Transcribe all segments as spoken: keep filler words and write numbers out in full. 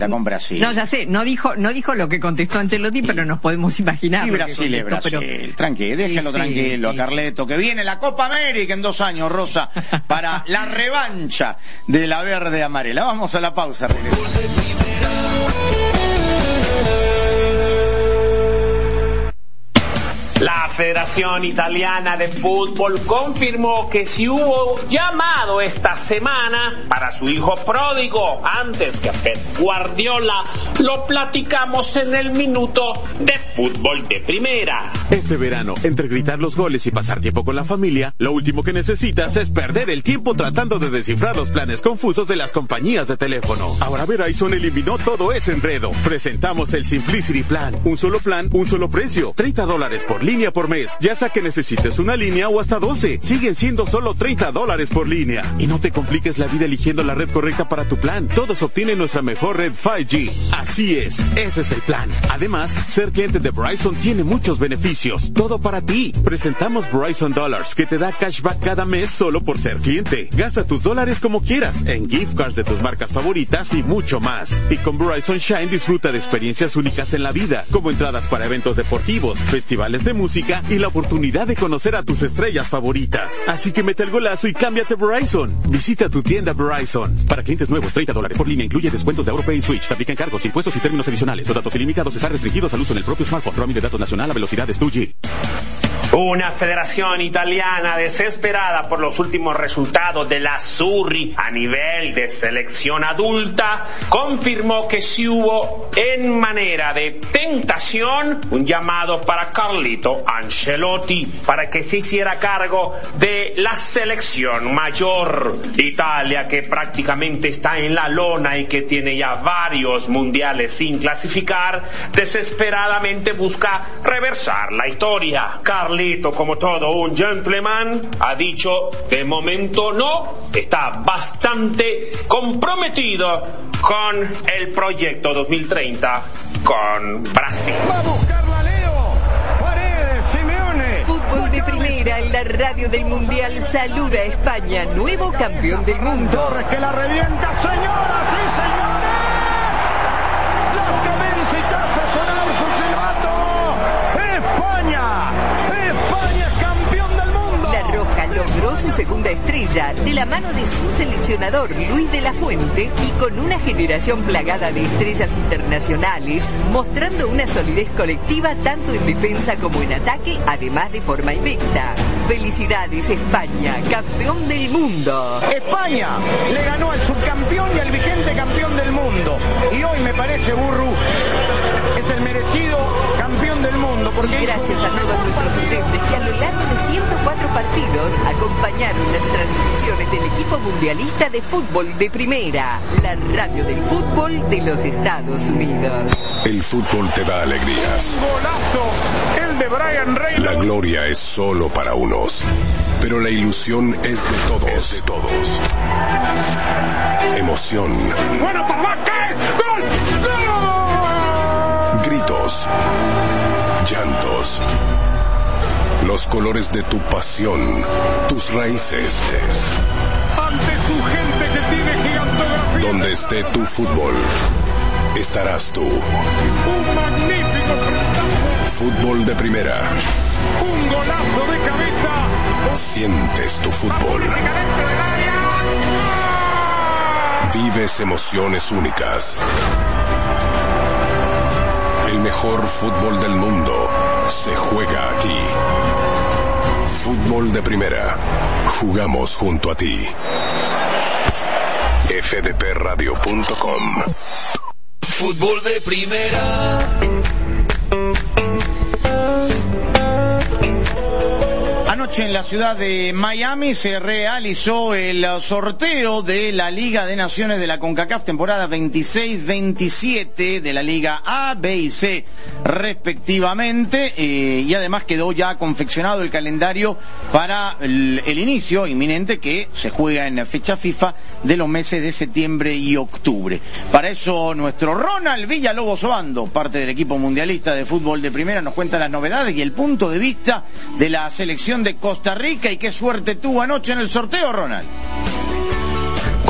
con Brasil. No, ya sé, no dijo no dijo lo que contestó Ancelotti, pero nos podemos imaginar. Y Brasil es Brasil, pero... tranquilo, déjalo sí, tranquilo sí. a Carleto, que viene la Copa América en dos años, Rosa, para la revancha de la verde amarela. Vamos a la pausa, regresamos. La Federación Italiana de Fútbol confirmó que si hubo llamado esta semana para su hijo pródigo antes que Pep Guardiola. Lo platicamos en el minuto de Fútbol de Primera. Este verano, entre gritar los goles y pasar tiempo con la familia, lo último que necesitas es perder el tiempo tratando de descifrar los planes confusos de las compañías de teléfono. Ahora Verizon eliminó todo ese enredo. Presentamos el Simplicity Plan. Un solo plan, un solo precio. treinta dólares por línea por mes. Ya sea que necesites una línea o hasta doce. Siguen siendo solo treinta dólares por línea. Y no te compliques la vida eligiendo la red correcta para tu plan. Todos obtienen nuestra mejor red cinco G. Así es, ese es el plan. Además, ser cliente de Verizon tiene muchos beneficios. Todo para ti. Presentamos Verizon Dollars, que te da cashback cada mes solo por ser cliente. Gasta tus dólares como quieras, en gift cards de tus marcas favoritas y mucho más. Y con Verizon Shine disfruta de experiencias únicas en la vida, como entradas para eventos deportivos, festivales de música y la oportunidad de conocer a tus estrellas favoritas. Así que mete el golazo y cámbiate a Verizon. Visita tu tienda Verizon. Para clientes nuevos, treinta dólares por línea, incluye descuentos de AuroPay y Switch. Te aplican cargos, impuestos y términos adicionales. Los datos ilimitados están restringidos al uso en el propio smartphone. Roaming de datos nacional a velocidades dos G. Una federación italiana desesperada por los últimos resultados de la Azzurri a nivel de selección adulta confirmó que sí hubo en manera de tentación un llamado para Carlito Ancelotti para que se hiciera cargo de la selección mayor. Italia, que prácticamente está en la lona y que tiene ya varios mundiales sin clasificar, desesperadamente busca reversar la historia. Carlito, como todo un gentleman, ha dicho de momento no, está bastante comprometido con el proyecto dos mil treinta con Brasil. Va a buscarla Leo, Paredes, Simeone. Fútbol de Primera en la radio del Mundial saluda a España, nuevo campeón del mundo. Torres que la revienta, señoras y señores. Las que ven si hace sonar su silbato. España. España es campeón del mundo. La Roja logró su segunda estrella de la mano de su seleccionador Luis de la Fuente y con una generación plagada de estrellas internacionales, mostrando una solidez colectiva tanto en defensa como en ataque, además de forma invicta. Felicidades España, campeón del mundo. España le ganó al subcampeón y al vigente campeón del mundo. Y hoy me parece, Burru, es el merecido campeón del mundo. Porque y gracias a todos nuestros oyentes que a lo largo de ciento cuatro partidos acompañaron las transmisiones del equipo mundialista de fútbol de Primera, la radio del fútbol de los Estados Unidos. El fútbol te da alegrías. Golazo, el de Brian Reynolds. La gloria es solo para unos, pero la ilusión es de todos. Es de todos. Emoción. Bueno, papá, ¿qué? ¡Gol! ¡Gol! Gritos. Llantos. Los colores de tu pasión, tus raíces. Ante su gente que tiene gigantografía. Donde esté tu fútbol, estarás tú. Un magnífico frentazo. Fútbol de Primera. Un golazo de cabeza. Sientes tu fútbol. Vives emociones únicas. El mejor fútbol del mundo se juega aquí. Fútbol de Primera. Jugamos junto a ti. F D P radio punto com. Fútbol de Primera. Anoche en la ciudad de Miami se realizó el sorteo de la Liga de Naciones de la CONCACAF temporada veintiséis veintisiete de la Liga A, B y C respectivamente, eh, y además quedó ya confeccionado el calendario para el, el inicio inminente que se juega en la fecha FIFA de los meses de septiembre y octubre. Para eso nuestro Ronald Villalobos Obando, parte del equipo mundialista de fútbol de Primera, nos cuenta las novedades y el punto de vista de la selección de Costa Rica. Y qué suerte tuvo anoche en el sorteo, Ronald.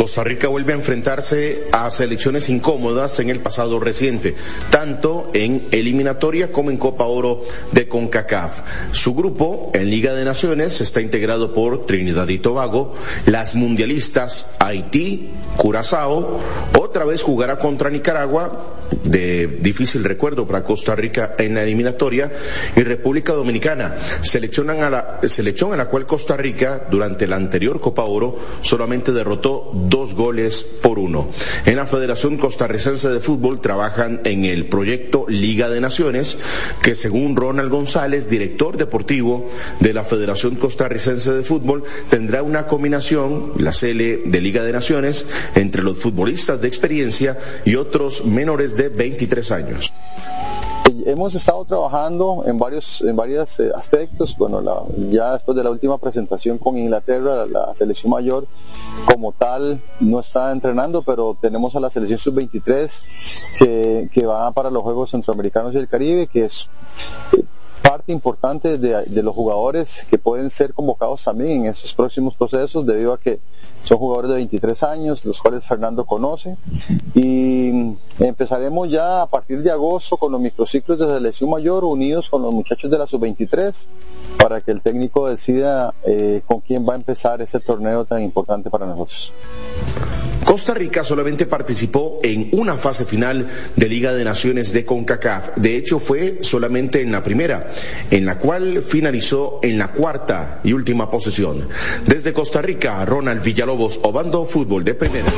Costa Rica vuelve a enfrentarse a selecciones incómodas en el pasado reciente, tanto en eliminatoria como en Copa Oro de CONCACAF. Su grupo en Liga de Naciones está integrado por Trinidad y Tobago, las mundialistas Haití, Curazao, otra vez jugará contra Nicaragua, de difícil recuerdo para Costa Rica en la eliminatoria, y República Dominicana, selección a la, selección a la cual Costa Rica durante la anterior Copa Oro solamente derrotó dos goles por uno. En la Federación Costarricense de Fútbol trabajan en el proyecto Liga de Naciones, que según Ronald González, director deportivo de la Federación Costarricense de Fútbol, tendrá una combinación, la C L de Liga de Naciones, entre los futbolistas de experiencia y otros menores de veintitrés años. Hemos estado trabajando en varios en varios eh, aspectos. Bueno, la, ya después de la última presentación con Inglaterra, la, la selección mayor como tal no está entrenando, pero tenemos a la selección sub veintitrés que, que va para los Juegos Centroamericanos y el Caribe, que es eh, parte importante de, de los jugadores que pueden ser convocados también en esos próximos procesos, debido a que son jugadores de veintitrés años, los cuales Fernando conoce, y empezaremos ya a partir de agosto con los microciclos de selección mayor unidos con los muchachos de la sub veintitrés para que el técnico decida eh, con quién va a empezar ese torneo tan importante para nosotros. Costa Rica solamente participó en una fase final de Liga de Naciones de CONCACAF. De hecho, fue solamente en la primera, en la cual finalizó en la cuarta y última posición. Desde Costa Rica, Ronald Villalobos, Obando Fútbol de Primera.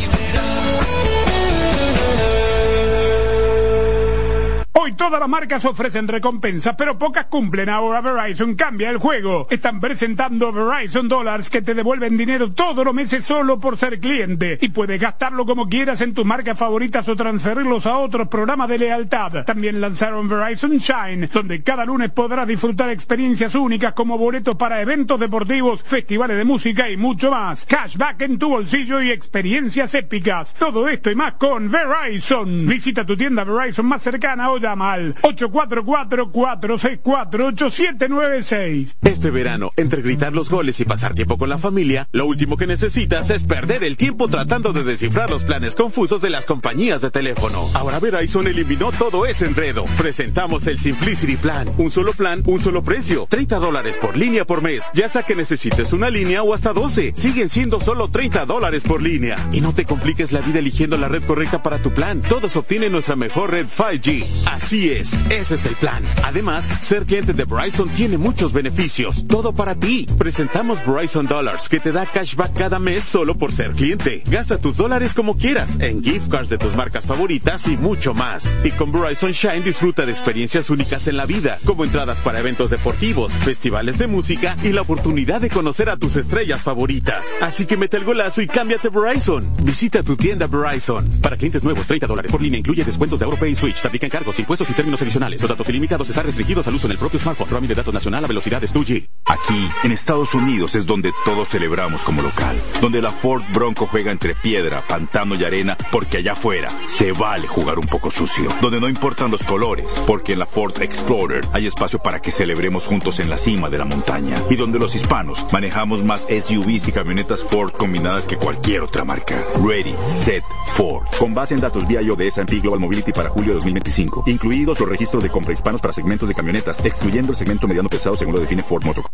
Hoy todas las marcas ofrecen recompensas, pero pocas cumplen. Ahora Verizon cambia el juego. Están presentando Verizon Dollars, que te devuelven dinero todos los meses solo por ser cliente. Y puedes gastarlo como quieras en tus marcas favoritas o transferirlos a otros programas de lealtad. También lanzaron Verizon Shine, donde cada lunes podrás disfrutar experiencias únicas como boletos para eventos deportivos, festivales de música y mucho más. Cashback en tu bolsillo y experiencias épicas. Todo esto y más con Verizon. Visita tu tienda Verizon más cercana o llama al ocho cuatro cuatro, cuatro seis cuatro, ocho siete nueve seis. Este verano, entre gritar los goles y pasar tiempo con la familia, lo último que necesitas es perder el tiempo tratando de descifrar los planes confusos de las compañías de teléfono. Ahora Verizon eliminó todo ese enredo. Presentamos el Simplicity Plan. Un solo plan, un solo precio. treinta dólares por línea por mes. Ya sea que necesites una línea o hasta doce. Siguen siendo solo treinta dólares por línea. Y no te compliques la vida eligiendo la red correcta para tu plan. Todos obtienen nuestra mejor red cinco G. Así es, ese es el plan. Además, ser cliente de Verizon tiene muchos beneficios. Todo para ti. Presentamos Verizon Dollars, que te da cashback cada mes solo por ser cliente. Gasta tus dólares como quieras, en gift cards de tus marcas favoritas y mucho más. Y con Verizon Shine disfruta de experiencias únicas en la vida, como entradas para eventos deportivos, festivales de música y la oportunidad de conocer a tus estrellas favoritas. Así que mete el golazo y cámbiate Verizon. Visita tu tienda Verizon. Para clientes nuevos, treinta dólares por línea, incluye descuentos de AuroPay y Switch. Se aplican cargos, impuestos y términos adicionales. Los datos ilimitados están restringidos al uso en el propio smartphone. Roaming de datos nacional a velocidades dos G. Aquí, en Estados Unidos, es donde todos celebramos como local. Donde la Ford Bronco juega entre piedra, pantano y arena, porque allá afuera se vale jugar un poco sucio. Donde no importan los colores, porque en la Ford Explorer hay espacio para que celebremos juntos en la cima de la montaña. Y donde los hispanos manejamos más S U Vs y camionetas Ford combinadas que cualquier otra marca. Ready, Set, Ford. Con base en datos vía I O de S and P Global Mobility para julio de dos mil veinticinco. Incluidos los registros de compra hispanos para segmentos de camionetas, excluyendo el segmento mediano pesado según lo define Ford Motor.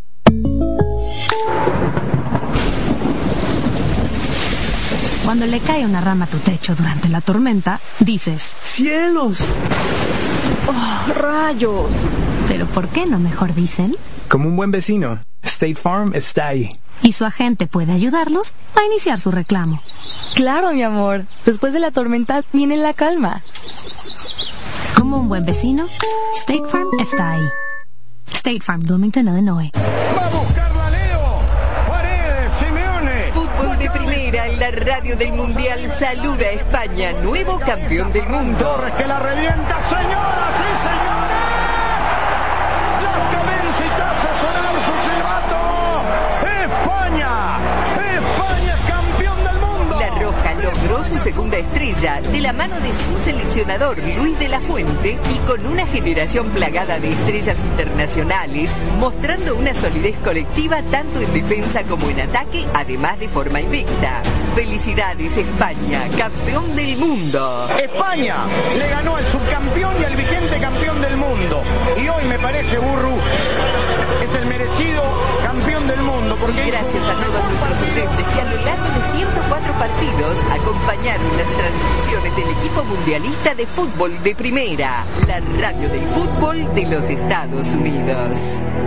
Cuando le cae una rama a tu techo durante la tormenta, dices: ¡cielos! ¡Oh, rayos! Pero ¿por qué no mejor dicen? Como un buen vecino, State Farm está ahí. Y su agente puede ayudarlos a iniciar su reclamo. Claro, mi amor. Después de la tormenta viene la calma. Como un buen vecino, State Farm está ahí. State Farm, Bloomington, Illinois. ¡Va a buscarla Leo! ¡Paredes, Simeone! Fútbol de primera en la radio del Mundial saluda a España, nuevo campeón del mundo. Torres que la revienta, señoras y señores. Las cabecitas sonaron su silbato. España, España campeón del mundo. La roja Roja logró su segunda estrella de la mano de su seleccionador Luis de la Fuente y con una generación plagada de estrellas internacionales, mostrando una solidez colectiva tanto en defensa como en ataque, además de forma invicta. Felicidades España, campeón del mundo. España le ganó al subcampeón y al vigente campeón del mundo. Y hoy me parece, Burru, es el merecido campeón del mundo. Porque y gracias a todos nuestros oyentes que a lo largo de ciento cuatro partidos acompañaron las transmisiones del equipo mundialista de fútbol de primera, la radio del fútbol de los Estados Unidos.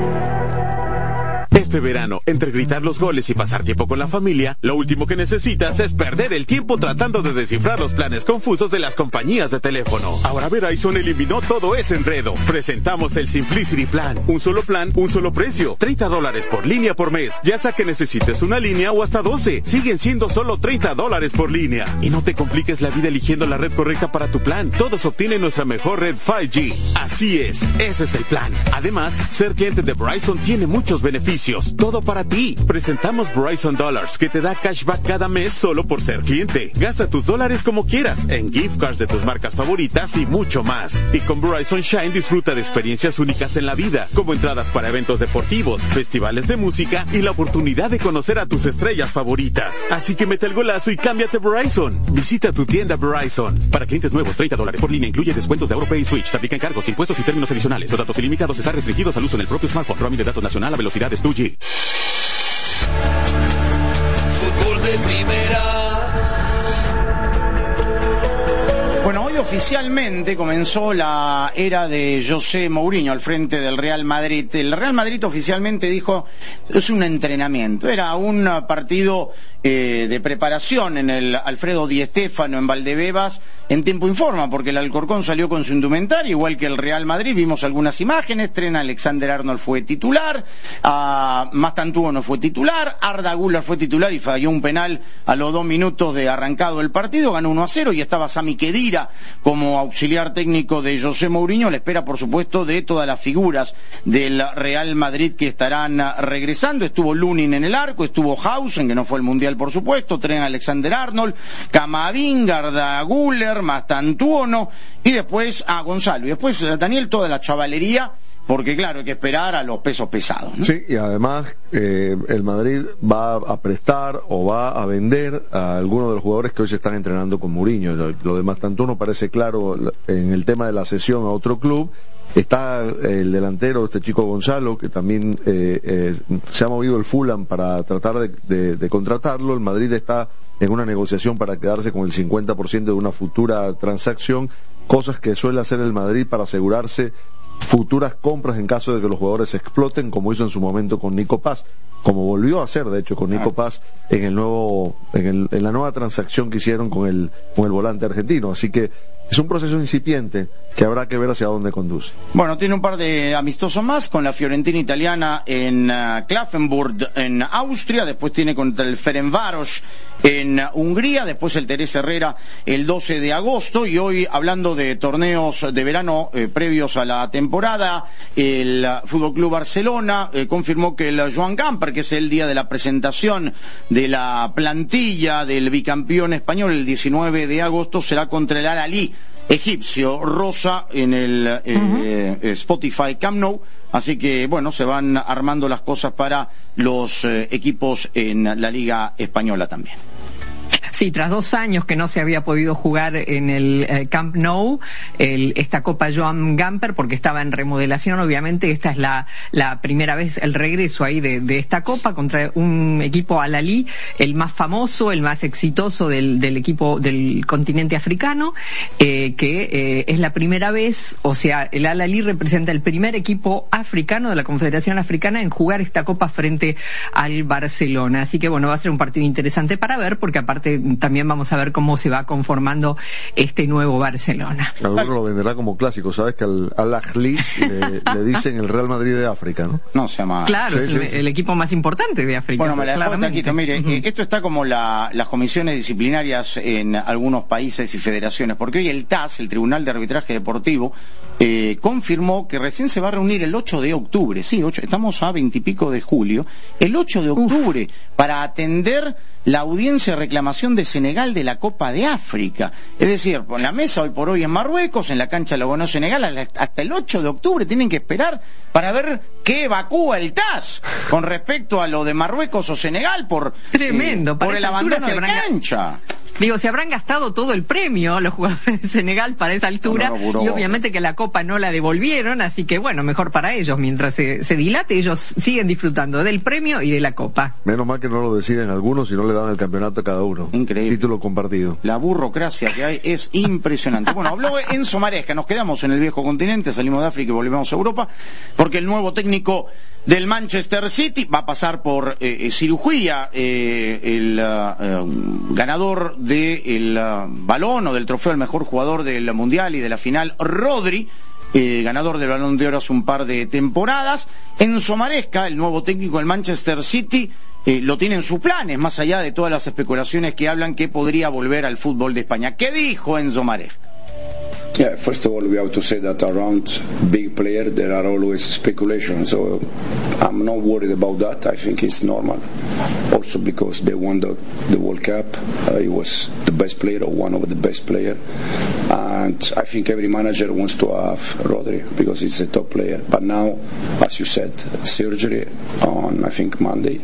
Este verano, entre gritar los goles y pasar tiempo con la familia, lo último que necesitas es perder el tiempo tratando de descifrar los planes confusos de las compañías de teléfono. Ahora Verizon eliminó todo ese enredo. Presentamos el Simplicity Plan. Un solo plan, un solo precio. treinta dólares por línea por mes. Ya sea que necesites una línea o hasta doce. Siguen siendo solo treinta dólares por línea. Y no te compliques la vida eligiendo la red correcta para tu plan. Todos obtienen nuestra mejor red cinco G. Así es, ese es el plan. Además, ser cliente de Verizon tiene muchos beneficios. Todo para ti. Presentamos Verizon Dollars, que te da cashback cada mes solo por ser cliente. Gasta tus dólares como quieras, en gift cards de tus marcas favoritas y mucho más. Y con Verizon Shine disfruta de experiencias únicas en la vida, como entradas para eventos deportivos, festivales de música y la oportunidad de conocer a tus estrellas favoritas. Así que mete el golazo y cámbiate Verizon. Visita tu tienda Verizon. Para clientes nuevos, treinta dólares por línea, incluye descuentos de AuroPay y Switch. Se aplican cargos, impuestos y términos adicionales. Los datos ilimitados están restringidos al uso en el propio smartphone. Roaming de datos nacional a velocidades dos G. Fútbol de primera. Bueno, hoy oficialmente comenzó la era de José Mourinho al frente del Real Madrid. El Real Madrid oficialmente dijo, es un entrenamiento, era un partido eh, de preparación en el Alfredo Di Stéfano en Valdebebas, en tiempo informa, porque el Alcorcón salió con su indumentaria, igual que el Real Madrid. Vimos algunas imágenes. Trent Alexander-Arnold fue titular, uh, Mastantuono no fue titular, Arda Güler fue titular y falló un penal a los dos minutos de arrancado el partido, ganó uno a cero y estaba Sami Khedira como auxiliar técnico de José Mourinho. La espera, por supuesto, de todas las figuras del Real Madrid que estarán regresando. Estuvo Lunin en el arco, estuvo Hausen, que no fue al Mundial, por supuesto, Trent Alexander-Arnold, Camavinga, Arda Güler, Mastantuono y después a Gonzalo. Y después, Daniel, toda la chavalería, porque claro, hay que esperar a los pesos pesados, ¿no? Sí, y además eh, el Madrid va a prestar o va a vender a algunos de los jugadores que hoy se están entrenando con Mourinho. Lo, lo de Mastantuono parece claro en el tema de la cesión a otro club. Está el delantero, este chico Gonzalo, que también eh, eh, se ha movido el Fulham para tratar de, de, de contratarlo. El Madrid está en una negociación para quedarse con el cincuenta por ciento de una futura transacción, cosas que suele hacer el Madrid para asegurarse futuras compras en caso de que los jugadores exploten, como hizo en su momento con Nico Paz, como volvió a hacer de hecho con Nico Paz en el nuevo en, el, en la nueva transacción que hicieron con el con el volante argentino. Así que es un proceso incipiente que habrá que ver hacia dónde conduce. Bueno, tiene un par de amistosos más con la Fiorentina italiana en uh, Klagenfurt en Austria, después tiene contra el Ferencváros en uh, Hungría, después el Teresa Herrera el doce de agosto. Y hoy, hablando de torneos de verano eh, previos a la temporada, el uh, Fútbol Club Barcelona eh, confirmó que el Joan Gamper, que es el día de la presentación de la plantilla del bicampeón español el diecinueve de agosto, será contra el Al-Ahly egipcio rosa en el eh, uh-huh. Spotify Camp Nou. Así que bueno, se van armando las cosas para los eh, equipos en la Liga Española también. Sí, tras dos años que no se había podido jugar en el eh, Camp Nou, el, esta Copa Joan Gamper, porque estaba en remodelación, obviamente esta es la, la primera vez, el regreso ahí de, de esta Copa contra un equipo Al-Ahly, el más famoso, el más exitoso del, del equipo del continente africano, eh, que eh, es la primera vez, o sea, el Al-Ahly representa el primer equipo africano de la Confederación Africana en jugar esta Copa frente al Barcelona. Así que bueno, va a ser un partido interesante para ver, porque aparte también vamos a ver cómo se va conformando este nuevo Barcelona. Alguno lo venderá como clásico, sabes que al, al Al-Ahly le, le dicen el Real Madrid de África, ¿no? No, se llama... Claro, sí, es sí, el, sí. el equipo más importante de África. Bueno, me la dejo taquito, mire, uh-huh. eh, esto está como la, las comisiones disciplinarias en algunos países y federaciones, porque hoy el T A S, el Tribunal de Arbitraje Deportivo, eh, confirmó que recién se va a reunir el ocho de octubre, sí, ocho, estamos a veintipico de julio, el ocho de octubre, Uf. para atender la audiencia de reclamación de Senegal de la Copa de África. Es decir, en la mesa hoy por hoy en Marruecos, en la cancha lo ganó Senegal, hasta el ocho de octubre tienen que esperar para ver qué evacúa el T A S con respecto a lo de Marruecos o Senegal por, Tremendo, eh, por el abandono de cancha. Digo, se habrán gastado todo el premio los jugadores de Senegal para esa altura, no, no, no, y obviamente que la Copa no la devolvieron, así que bueno, mejor para ellos, mientras se, se dilate, ellos siguen disfrutando del premio y de la Copa. Menos mal que no lo deciden algunos y no le dan el campeonato a cada uno. Increíble. Título compartido. La burocracia que hay es impresionante. Bueno, habló Enzo Maresca, nos quedamos en el viejo continente, salimos de África y volvemos a Europa, porque el nuevo técnico del Manchester City va a pasar por eh, cirugía, eh, el uh, ganador del uh, balón o del trofeo al mejor jugador del Mundial y de la final, Rodri, eh, ganador del Balón de Oro hace un par de temporadas. Enzo Maresca, el nuevo técnico del Manchester City, eh, lo tiene en sus planes, más allá de todas las especulaciones que hablan que podría volver al fútbol de España. ¿Qué dijo Enzo Maresca? Yeah, first of all, we have to say that around big player there are always speculations. So I'm not worried about that. I think it's normal. Also because they won the, the World Cup, uh, he was the best player or one of the best player, and I think every manager wants to have Rodri because he's a top player. But now, as you said, surgery on I think Monday,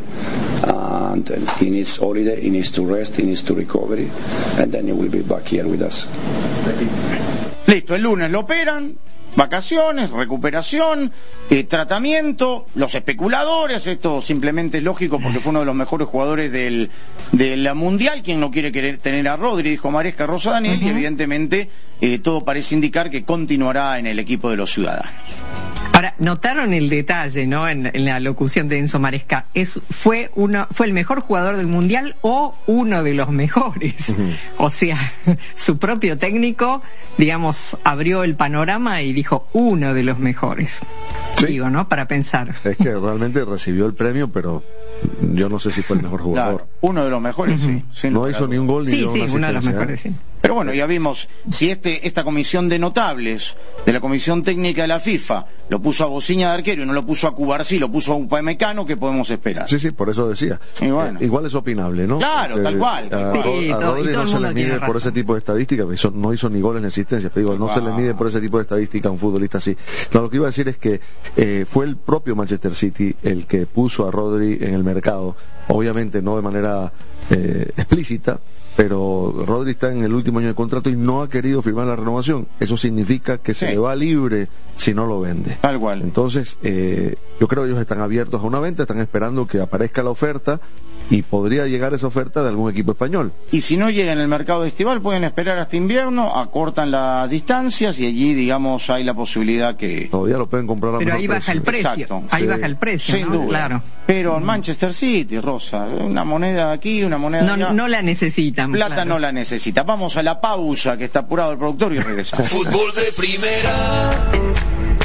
and he needs holiday, he needs to rest, he needs to recover, and then he will be back here with us. Listo, el lunes lo operan, vacaciones, recuperación, eh, tratamiento, los especuladores, esto simplemente es lógico porque fue uno de los mejores jugadores del, del Mundial, quien no quiere querer tener a Rodri, dijo Maresca Rosa Daniel, uh-huh. y evidentemente eh, todo parece indicar que continuará en el equipo de los ciudadanos. Ahora, notaron el detalle, ¿no? En, en la locución de Enzo Maresca, es, fue uno, fue el mejor jugador del Mundial o uno de los mejores. Uh-huh. O sea, su propio técnico, digamos, abrió el panorama y dijo uno de los mejores. Sí. Digo, ¿no? Para pensar. Es que realmente recibió el premio, pero yo no sé si fue el mejor jugador. Claro, uno de los mejores, uh-huh. sí. Sin no hizo ni un gol ni sí, dio sí, una uno de los mejores, sí. Pero bueno, ya vimos, si este esta comisión de notables, de la comisión técnica de la FIFA, lo puso a Bociña de arquero y no lo puso a Cubarsí, lo puso a Upamecano, ¿qué podemos esperar? Sí, sí, por eso decía. Y bueno. eh, igual es opinable, ¿no? Claro, tal cual. Tal cual. Sí, a, a Rodri no se le mide por ese tipo de estadísticas, hizo, no hizo ni goles en existencia, pero igual no ah. se le mide por ese tipo de estadísticas a un futbolista así. No, lo que iba a decir es que eh, fue el propio Manchester City el que puso a Rodri en el mercado, obviamente no de manera eh, explícita, pero Rodri está en el último año de contrato y no ha querido firmar la renovación. Eso significa que se sí. le va libre si no lo vende. Tal cual. Entonces, eh, yo creo que ellos están abiertos a una venta, están esperando que aparezca la oferta y podría llegar esa oferta de algún equipo español. Y si no llega en el mercado estival, pueden esperar hasta invierno, acortan las distancias y allí, digamos, hay la posibilidad que... Todavía lo pueden comprar a Pero ahí baja precio. el precio. Exacto. Ahí sí. baja el precio, sin ¿no? duda. Claro. Pero en Manchester City, Rosa, una moneda aquí, una moneda no, allá. No la necesitan. Plata claro. no la necesita. Vamos a la pausa, que está apurado el productor, y regresamos. Fútbol de primera.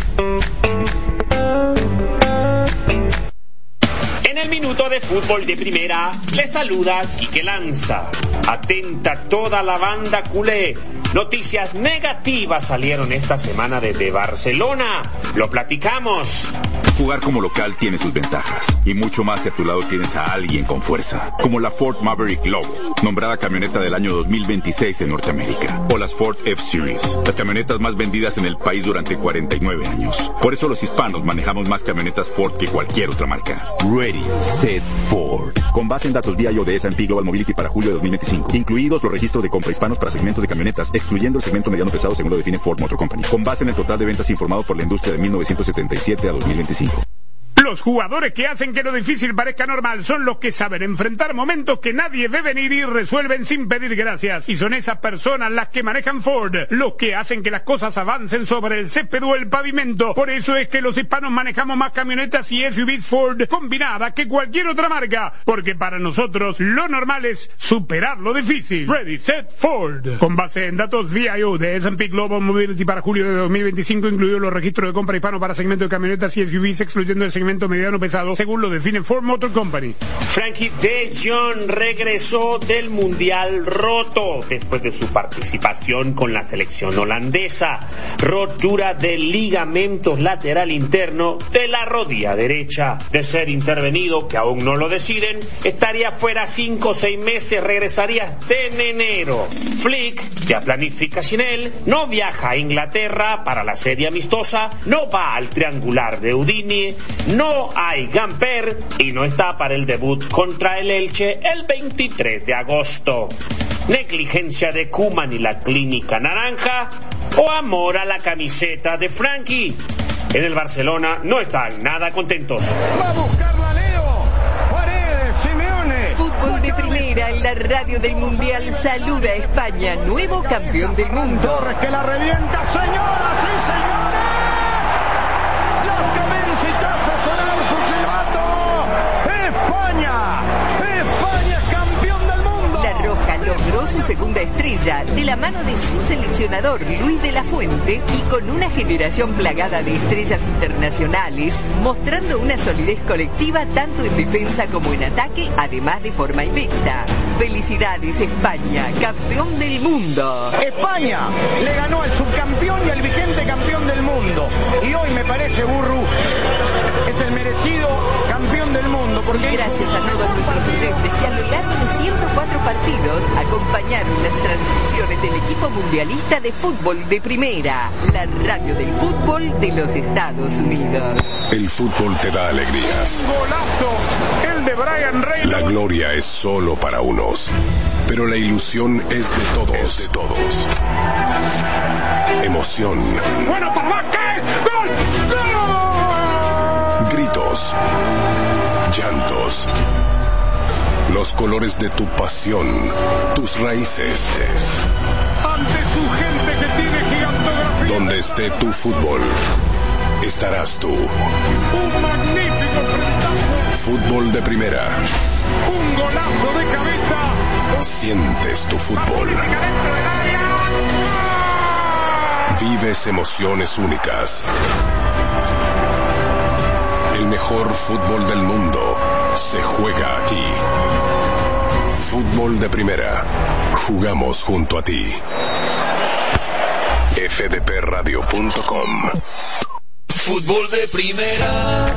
En el minuto de fútbol de primera, le saluda Quique Lanza. Atenta toda la banda culé. Noticias negativas salieron esta semana desde Barcelona. Lo platicamos. Jugar como local tiene sus ventajas, y mucho más si a tu lado tienes a alguien con fuerza, como la Ford Maverick Lobo, nombrada camioneta del año dos mil veintiséis en Norteamérica, o las Ford F-Series, las camionetas más vendidas en el país durante cuarenta y nueve años. Por eso los hispanos manejamos más camionetas Ford que cualquier otra marca. Ready, Set, Ford. Con base en datos V I O de S and P Global Mobility para julio de dos mil veinticinco, incluidos los registros de compra hispanos para segmentos de camionetas, excluyendo el segmento mediano pesado según lo define Ford Motor Company, con base en el total de ventas informado por la industria de mil novecientos setenta y siete a dos mil veinticinco. Los jugadores que hacen que lo difícil parezca normal son los que saben enfrentar momentos que nadie ve venir y resuelven sin pedir gracias. Y son esas personas las que manejan Ford, los que hacen que las cosas avancen sobre el césped o el pavimento. Por eso es que los hispanos manejamos más camionetas y S U Vs Ford combinadas que cualquier otra marca, porque para nosotros lo normal es superar lo difícil. Ready, Set, Ford. Con base en datos V I O de S and P Global Mobility para julio de dos mil veinticinco, incluidos los registros de compra hispano para segmento de camionetas y S U Vs, excluyendo el segmento segmento mediano pesado, según lo define Ford Motor Company. Frankie de Jong regresó del Mundial roto después de su participación con la selección holandesa. Rotura del ligamento lateral interno de la rodilla derecha. De ser intervenido, que aún no lo deciden, estaría fuera cinco o seis meses, regresaría hasta en enero. Flick, ya planifica sin él, no viaja a Inglaterra para la serie amistosa, no va al triangular de Udine, no hay Gamper y no está para el debut contra el Elche el veintitrés de agosto. Negligencia de Koeman y la clínica naranja, o amor a la camiseta de Frankie. En el Barcelona no están nada contentos. Va a buscarla Leo. Paredes, Simeone. Fútbol de primera en la radio del Mundial saluda a España, nuevo campeón del mundo. Torres que la revienta, señoras y señores. Las camisetas sonaron su silbato. España, España es campeón del mundo. La Roja logró su segunda estrella de la mano de su seleccionador Luis de la Fuente y con una generación plagada de estrellas internacionales, mostrando una solidez colectiva tanto en defensa como en ataque, además de forma invicta. Felicidades España, campeón del mundo. España le ganó al subcampeón y al vigente campeón del mundo. Y hoy me parece, Burru, es el merecido campeón del mundo. Porque gracias a todos nuestros oyentes que a lo largo de ciento cuatro partidos acompañaron las transmisiones del equipo mundialista de fútbol de primera, la radio del fútbol de los Estados Unidos. El fútbol te da alegrías. Golazo, el de Brian Reynolds. La gloria es solo para unos, pero la ilusión es de todos. Es de todos. Emoción. Bueno, papá, ¿qué? ¡Gol! ¡Gol! Gritos. Llantos. Los colores de tu pasión, tus raíces. Ante su gente que tiene gigantografía. Donde esté tu fútbol, estarás tú. Un magnífico frentazo. Fútbol de primera. Un golazo de cabeza. Sientes tu fútbol. Vives emociones únicas. El mejor fútbol del mundo se juega aquí. Fútbol de primera. Jugamos junto a ti. F D P radio punto com. Fútbol de primera.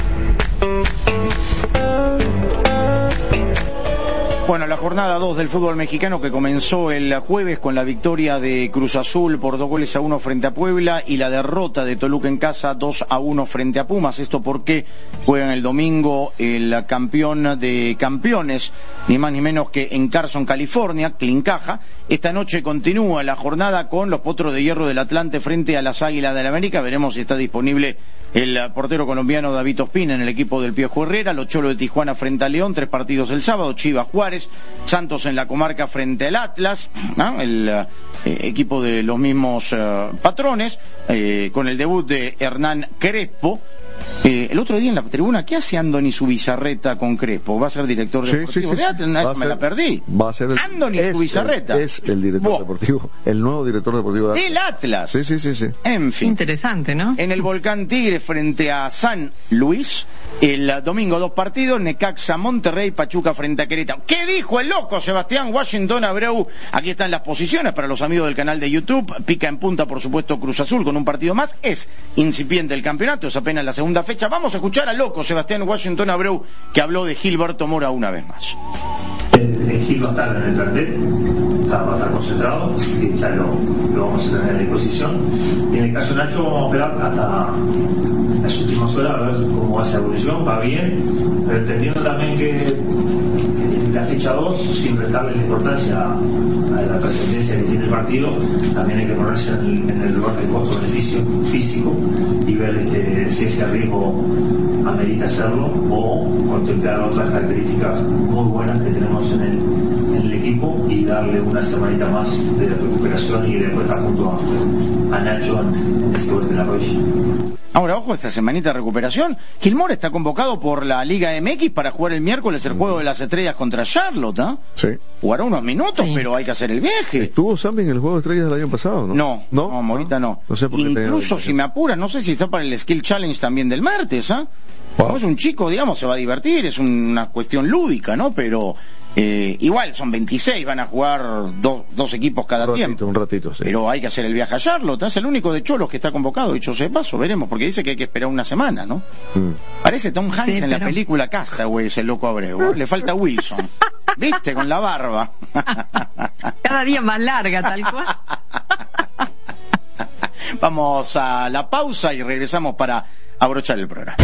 Bueno, la jornada dos del fútbol mexicano que comenzó el jueves con la victoria de Cruz Azul por dos goles a uno frente a Puebla y la derrota de Toluca en casa dos a uno frente a Pumas. Esto porque juegan el domingo el campeón de campeones, ni más ni menos que en Carson, California, Clincaja. Esta noche continúa la jornada con los Potros de Hierro del Atlante frente a las Águilas del América. Veremos si está disponible el portero colombiano David Ospina en el equipo del Piojo Herrera. Los Cholos de Tijuana frente a León, tres partidos el sábado. Chivas Juárez, Santos en la comarca frente al Atlas, ¿no? el eh, equipo de los mismos eh, patrones, eh, con el debut de Hernán Crespo. Eh, el otro día en la tribuna, ¿qué hace Andoni Zubizarreta con Crespo? ¿Va a ser director sí, deportivo sí, sí, de Atlas? sí. Me ser, la perdí. Va a ser el, Andoni es, Zubizarreta. Es el director Bo. deportivo, el nuevo director deportivo de Atlas. Del Atlas. Sí, sí, sí, sí. En fin. Interesante, ¿no? En el Volcán Tigre frente a San Luis, el domingo dos partidos, Necaxa Monterrey, Pachuca frente a Querétaro. ¿Qué dijo el loco Sebastián Washington Abreu? Aquí están las posiciones para los amigos del canal de YouTube. Pica en punta, por supuesto, Cruz Azul con un partido más. Es incipiente el campeonato, es apenas la segunda fecha. Vamos a escuchar al loco Sebastián Washington Abreu, que habló de Gilberto Mora una vez más. El Gil va a estar en el plantel, está, va a estar concentrado, así que ya lo, lo vamos a tener a disposición. Y en el caso de Nacho vamos a esperar hasta las últimas horas a ver cómo va esa evolución, va bien, pero entendiendo también que en la fecha dos, sin restarle la importancia a, a la trascendencia que tiene el partido, también hay que ponerse en el, en el lugar del costo-beneficio físico y ver este, si ese riesgo amerita hacerlo o contemplar otras características muy buenas que tenemos en el, en el equipo y darle una semanita más de recuperación y después estar junto a, a Nacho en, en ese golpe en la rodilla. Ahora, ojo, esta semanita de recuperación. Gilmore está convocado por la Liga M X para jugar el miércoles el juego de las estrellas contra Charlotte, ¿eh? Sí. Jugará unos minutos, sí, pero hay que hacer el viaje. ¿Estuvo Sambi en el juego de estrellas del año pasado, no? No, no, no, ahorita no. No sé por qué. Incluso si me apuras, no sé si está para el Skill Challenge también del martes, ¿ah? ¿eh? Wow. Es un chico, digamos, se va a divertir, es una cuestión lúdica, ¿no? Pero eh, igual son veintiséis, van a jugar do, dos equipos cada un ratito, tiempo. Un ratito, sí. Pero hay que hacer el viaje a Charlotte, es el único de Cholos que está convocado, dicho sea de paso, veremos, porque dice que hay que esperar una semana, ¿no? Mm. Parece Tom Hanks sí, en pero... la película Castaway, ese loco Abreu, le falta Wilson, ¿viste? Con la barba. Cada día más larga, tal cual. Vamos a la pausa y regresamos para abrochar el programa.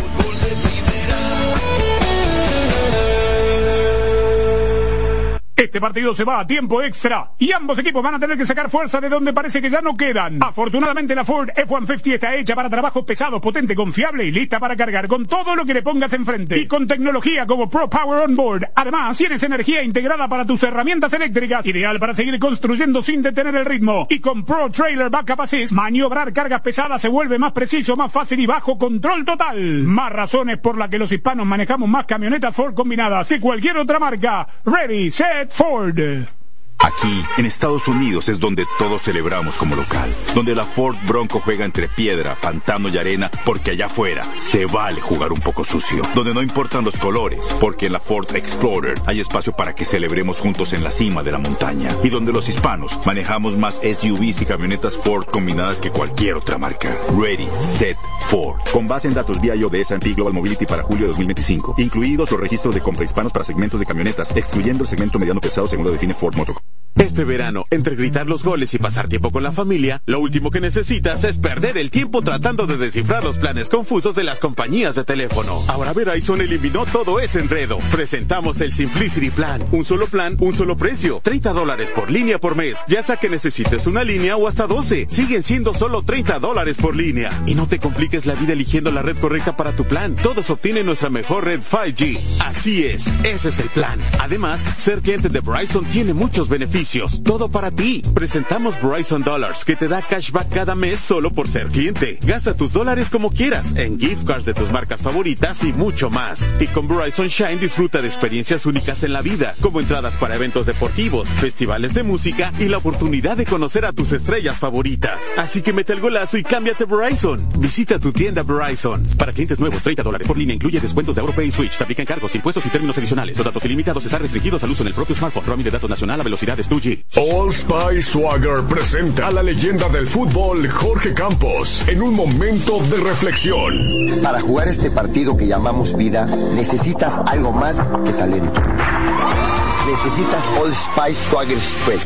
Este partido se va a tiempo extra y ambos equipos van a tener que sacar fuerza de donde parece que ya no quedan. Afortunadamente la Ford F ciento cincuenta está hecha para trabajos pesados, potente, confiable y lista para cargar con todo lo que le pongas enfrente. Y con tecnología como Pro Power On Board. Además, tienes energía integrada para tus herramientas eléctricas, ideal para seguir construyendo sin detener el ritmo. Y con Pro Trailer Backup Assist, maniobrar cargas pesadas se vuelve más preciso, más fácil y bajo control total. Más razones por las que los hispanos manejamos más camionetas Ford combinadas que cualquier otra marca. Ready, set, Ford. Aquí, en Estados Unidos, es donde todos celebramos como local. Donde la Ford Bronco juega entre piedra, pantano y arena, porque allá afuera se vale jugar un poco sucio. Donde no importan los colores, porque en la Ford Explorer hay espacio para que celebremos juntos en la cima de la montaña. Y donde los hispanos manejamos más S U Vs y camionetas Ford combinadas que cualquier otra marca. Ready, set, Ford. Con base en datos V I O de S and P Global Mobility para julio de dos mil veinticinco. Incluidos los registros de compra hispanos para segmentos de camionetas, excluyendo el segmento mediano pesado según lo define Ford Motor. Este verano, entre gritar los goles y pasar tiempo con la familia, lo último que necesitas es perder el tiempo tratando de descifrar los planes confusos de las compañías de teléfono. Ahora Verizon eliminó todo ese enredo. Presentamos el Simplicity Plan. Un solo plan, un solo precio. treinta dólares por línea por mes. Ya sea que necesites una línea o hasta doce. Siguen siendo solo treinta dólares por línea. Y no te compliques la vida eligiendo la red correcta para tu plan. Todos obtienen nuestra mejor red cinco G. Así es, ese es el plan. Además, ser cliente de Verizon tiene muchos beneficios. Todo para ti. Presentamos Verizon Dollars, que te da cashback cada mes solo por ser cliente. Gasta tus dólares como quieras, en gift cards de tus marcas favoritas y mucho más. Y con Verizon Shine disfruta de experiencias únicas en la vida, como entradas para eventos deportivos, festivales de música y la oportunidad de conocer a tus estrellas favoritas. Así que mete el golazo y cámbiate Verizon. Visita tu tienda Verizon. Para clientes nuevos, treinta dólares por línea incluye descuentos de AuroPay y Switch. Se aplican cargos, impuestos y términos adicionales. Los datos ilimitados están restringidos al uso en el propio smartphone. Roaming de datos nacional a velocidades dos G. Old Spice Swagger presenta a la leyenda del fútbol Jorge Campos en un momento de reflexión. Para jugar este partido que llamamos vida, necesitas algo más que talento. Necesitas Old Spice Swagger Spray.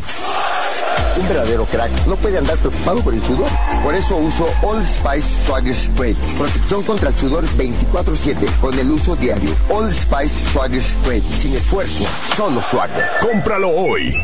Un verdadero crack no puede andar preocupado por el sudor. Por eso uso Old Spice Swagger Spray. Protección contra el sudor veinticuatro siete con el uso diario. Old Spice Swagger Spray. Sin esfuerzo, solo swagger. Cómpralo hoy.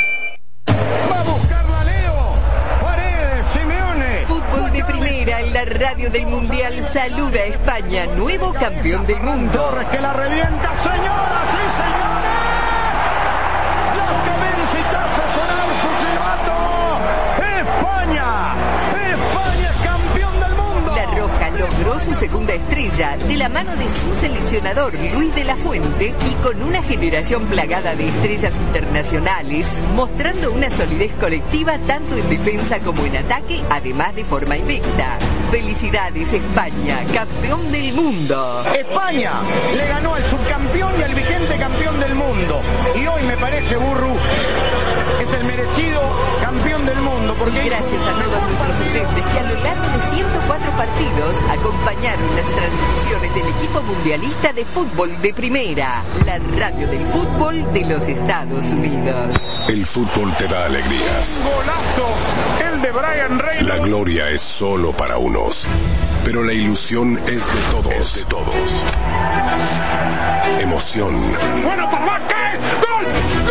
Fútbol de primera en la radio del Mundial saluda a España, nuevo campeón del mundo. Torres que la revienta, señoras y señores. Las que ven hace sonar su silbato. España, España campeón del mundo. La Roja logró su segunda estrella de la mano de su seleccionador Luis de la Fuente y con una generación plagada de estrellas internacionales, mostrando una solidez colectiva tanto en defensa como en ataque, además de forma invicta. Felicidades España, campeón del mundo. España le ganó al subcampeón y al vigente campeón del mundo. Y hoy me parece, Burru, es el merecido campeón del mundo. Porque y gracias a todos nuestros oyentes que a lo largo de ciento cuatro partidos acompañaron las transmisiones del equipo mundialista de fútbol de primera, la radio del fútbol de los Estados Unidos. El fútbol te da alegrías. Golazo, el de Brian Reynolds. La gloria es solo para unos, pero la ilusión es de todos. Es de todos. Emoción. Bueno, papá, ¿qué? ¡Gol!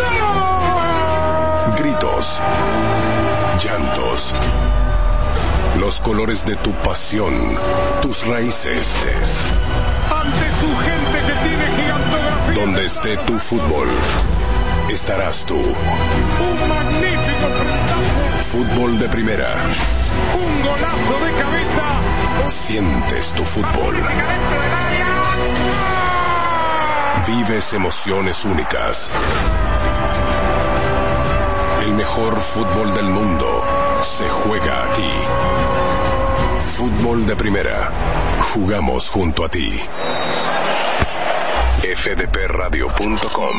¡Gol! Gritos. Llantos. Los colores de tu pasión, tus raíces. Ante su gente que tiene gigantografía. Donde esté tu fútbol, estarás tú. Un magnífico frentazo. Fútbol de primera. Un golazo de cabeza. Sientes tu fútbol. Vives emociones únicas. El mejor fútbol del mundo se juega aquí. Fútbol de primera. Jugamos junto a ti. F D P radio punto com.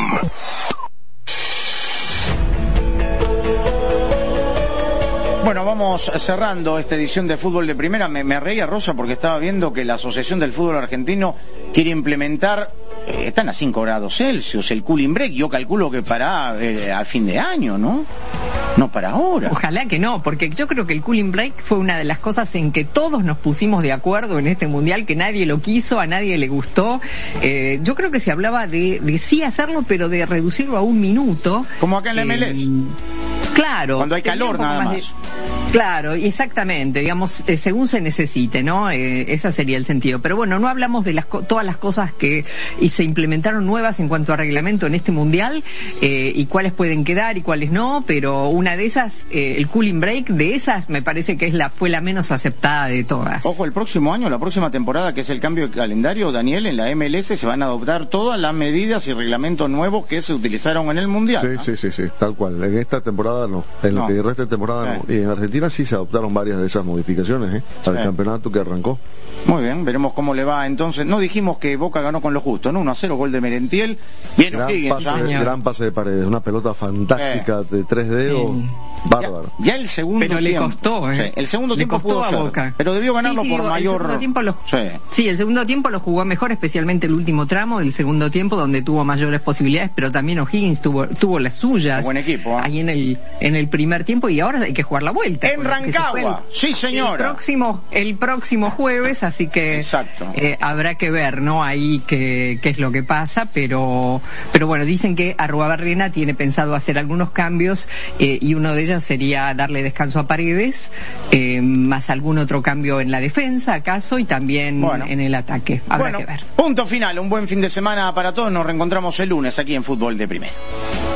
Bueno, vamos cerrando esta edición de Fútbol de Primera. Me, me reía, Rosa, porque estaba viendo que la Asociación del Fútbol Argentino quiere implementar, eh, están a cinco grados Celsius, el cooling break. Yo calculo que para eh, a fin de año, ¿no? No para ahora. Ojalá que no, porque yo creo que el cooling break fue una de las cosas en que todos nos pusimos de acuerdo en este mundial, que nadie lo quiso, a nadie le gustó. Eh, yo creo que se hablaba de, de sí hacerlo, pero de reducirlo a un minuto. Como acá en la M L S. Eh, claro. Cuando hay calor nada más. De, claro, exactamente, digamos, eh, según se necesite, ¿no? Eh, ese sería el sentido. Pero bueno, no hablamos de las todas las cosas que y se implementaron nuevas en cuanto a reglamento en este mundial, eh, y cuáles pueden quedar y cuáles no, pero una de esas, eh, el cooling break, de esas me parece que es la fue la menos aceptada de todas. Ojo, el próximo año, la próxima temporada, que es el cambio de calendario, Daniel, en la M L S se van a adoptar todas las medidas y reglamentos nuevos que se utilizaron en el mundial. Sí, ¿no? sí, sí, sí, tal cual. En esta temporada no, en no. la que resta de temporada no. Y en Argentina sí se adoptaron varias de esas modificaciones, ¿eh? Al sí. campeonato que arrancó. Muy bien, veremos cómo le va entonces. No dijimos que Boca ganó con lo justo, ¿no? uno a cero, gol de Merentiel. Bien, gran, Higgins, pase, gran pase de Paredes, una pelota fantástica eh. de tres dedos. Sí. Bárbaro. Ya, ya el segundo pero tiempo. le costó, ¿eh? Sí, el segundo le tiempo costó pudo a ser, Boca. pero debió ganarlo sí, sí, por digo, mayor. El segundo tiempo lo... sí. sí, el segundo tiempo lo jugó mejor, especialmente el último tramo del segundo tiempo, donde tuvo mayores posibilidades, pero también O'Higgins tuvo, tuvo las suyas. Buen equipo, ¿eh? Ahí en el, en el primer tiempo, y ahora hay que jugar la vuelta. En Rancagua, el, sí señora. El próximo, el próximo jueves, así que exacto. Eh, habrá que ver, ¿no? Ahí qué, qué es lo que pasa, pero, pero bueno, dicen que Arruabarrena tiene pensado hacer algunos cambios, eh, y uno de ellos sería darle descanso a Paredes, eh, más algún otro cambio en la defensa, acaso, y también bueno. en el ataque. Habrá bueno, que ver. Punto final, un buen fin de semana para todos. Nos reencontramos el lunes aquí en Fútbol de Primera.